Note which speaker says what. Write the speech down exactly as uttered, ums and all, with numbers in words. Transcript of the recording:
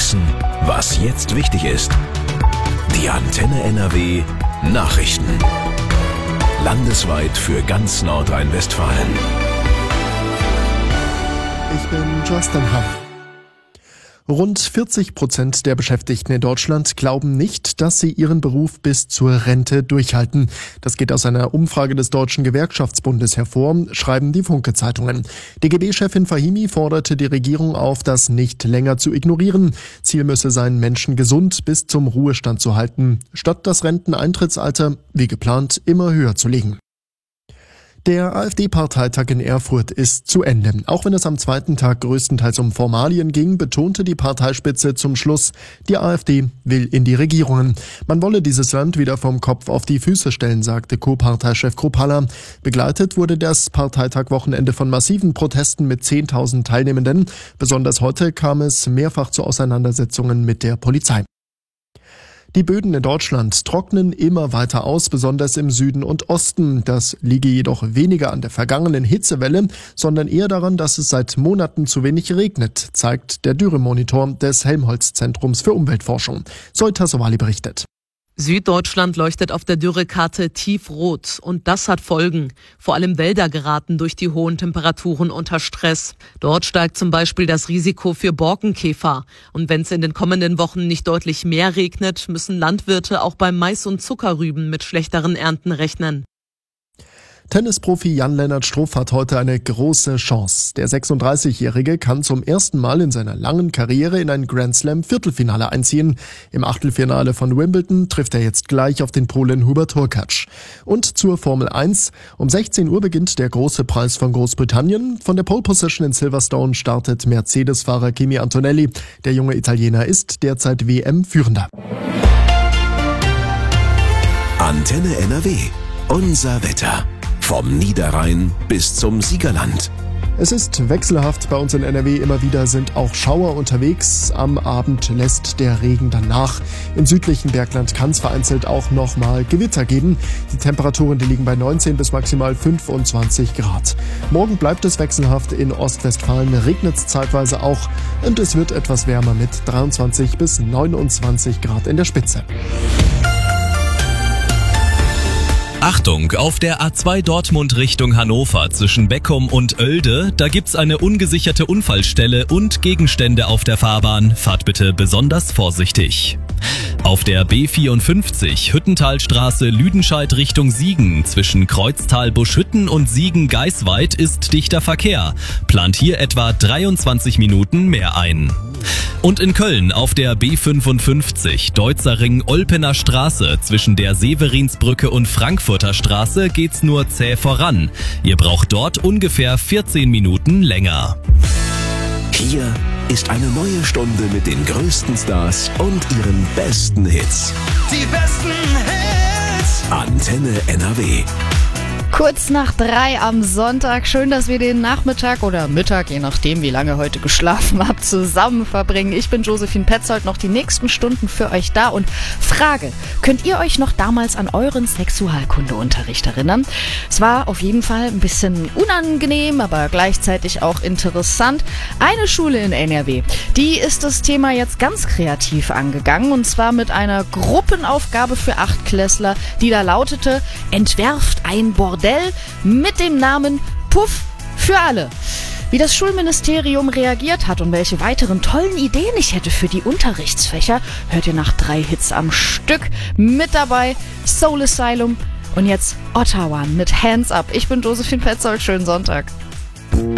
Speaker 1: wissen, was jetzt wichtig ist. Die Antenne N R W Nachrichten. Landesweit für ganz Nordrhein-Westfalen.
Speaker 2: Ich bin Justin Huff. Rund vierzig Prozent der Beschäftigten in Deutschland glauben nicht, dass sie ihren Beruf bis zur Rente durchhalten. Das geht aus einer Umfrage des Deutschen Gewerkschaftsbundes hervor, schreiben die Funke-Zeitungen. D G B-Chefin Fahimi forderte die Regierung auf, das nicht länger zu ignorieren. Ziel müsse sein, Menschen gesund bis zum Ruhestand zu halten, statt das Renteneintrittsalter, wie geplant, immer höher zu legen. Der AfD-Parteitag in Erfurt ist zu Ende. Auch wenn es am zweiten Tag größtenteils um Formalien ging, betonte die Parteispitze zum Schluss, die AfD will in die Regierungen. Man wolle dieses Land wieder vom Kopf auf die Füße stellen, sagte Co-Parteichef Kruppalla. Begleitet wurde das Parteitag-Wochenende von massiven Protesten mit zehntausend Teilnehmenden. Besonders heute kam es mehrfach zu Auseinandersetzungen mit der Polizei. Die Böden in Deutschland trocknen immer weiter aus, besonders im Süden und Osten. Das liege jedoch weniger an der vergangenen Hitzewelle, sondern eher daran, dass es seit Monaten zu wenig regnet, zeigt der Dürremonitor des Helmholtz-Zentrums für Umweltforschung. Zoe Tassovali berichtet.
Speaker 3: Süddeutschland leuchtet auf der Dürrekarte tiefrot und das hat Folgen. Vor allem Wälder geraten durch die hohen Temperaturen unter Stress. Dort steigt zum Beispiel das Risiko für Borkenkäfer. Und wenn es in den kommenden Wochen nicht deutlich mehr regnet, müssen Landwirte auch beim Mais und Zuckerrüben mit schlechteren Ernten rechnen.
Speaker 2: Tennisprofi Jan-Lennart Struff hat heute eine große Chance. Der sechsunddreißigjährige kann zum ersten Mal in seiner langen Karriere in ein Grand-Slam-Viertelfinale einziehen. Im Achtelfinale von Wimbledon trifft er jetzt gleich auf den Polen Hubert Hurkacz. Und zur Formel eins. Um sechzehn Uhr beginnt der große Preis von Großbritannien. Von der Pole Position in Silverstone startet Mercedes-Fahrer Kimi Antonelli. Der junge Italiener ist derzeit W M-Führender.
Speaker 1: Antenne N R W. Unser Wetter. Vom Niederrhein bis zum Siegerland.
Speaker 2: Es ist wechselhaft bei uns in N R W. Immer wieder sind auch Schauer unterwegs. Am Abend lässt der Regen dann nach. Im südlichen Bergland kann es vereinzelt auch nochmal Gewitter geben. Die Temperaturen, die liegen bei neunzehn bis maximal fünfundzwanzig Grad. Morgen bleibt es wechselhaft. In Ostwestfalen regnet es zeitweise auch. Und es wird etwas wärmer mit dreiundzwanzig bis neunundzwanzig Grad in der Spitze.
Speaker 4: Achtung, auf der A zwei Dortmund Richtung Hannover zwischen Beckum und Oelde, da gibt's eine ungesicherte Unfallstelle und Gegenstände auf der Fahrbahn. Fahrt bitte besonders vorsichtig. Auf der B vierundfünfzig Hüttentalstraße Lüdenscheid Richtung Siegen zwischen Kreuztal-Buschhütten und Siegen-Geisweit ist dichter Verkehr. Plant hier etwa dreiundzwanzig Minuten mehr ein. Und in Köln auf der B fünfundfünfzig Deutzer Ring-Olpener Straße zwischen der Severinsbrücke und Frankfurter Straße geht's nur zäh voran. Ihr braucht dort ungefähr vierzehn Minuten länger.
Speaker 1: Hier ist eine neue Stunde mit den größten Stars und ihren besten Hits.
Speaker 5: Die besten Hits.
Speaker 1: Antenne N R W.
Speaker 6: Kurz nach drei am Sonntag. Schön, dass wir den Nachmittag oder Mittag, je nachdem, wie lange heute geschlafen habt, zusammen verbringen. Ich bin Josephine Petzold, noch die nächsten Stunden für euch da. Und Frage, könnt ihr euch noch damals an euren Sexualkundeunterricht erinnern? Es war auf jeden Fall ein bisschen unangenehm, aber gleichzeitig auch interessant. Eine Schule in N R W, die ist das Thema jetzt ganz kreativ angegangen. Und zwar mit einer Gruppenaufgabe für Achtklässler, die da lautete: Entwerft ein Bordell mit dem Namen Puff für alle. Wie das Schulministerium reagiert hat und welche weiteren tollen Ideen ich hätte für die Unterrichtsfächer, hört ihr nach drei Hits am Stück. Mit dabei Soul Asylum und jetzt Ottawa mit Hands Up. Ich bin Josephine Petzold, schönen Sonntag.